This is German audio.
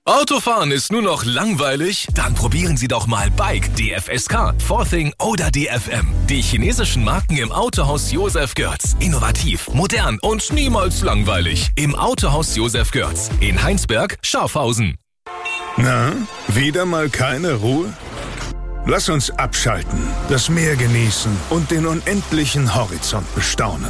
Autofahren ist nur noch langweilig? Dann probieren Sie doch mal Bike DFSK, 4Thing oder DFM. Die chinesischen Marken im Autohaus Josef Görz. Innovativ, modern und niemals langweilig. Im Autohaus Josef Görz. In Heinsberg, Schafhausen. Na, wieder mal keine Ruhe? Lass uns abschalten, das Meer genießen und den unendlichen Horizont bestaunen.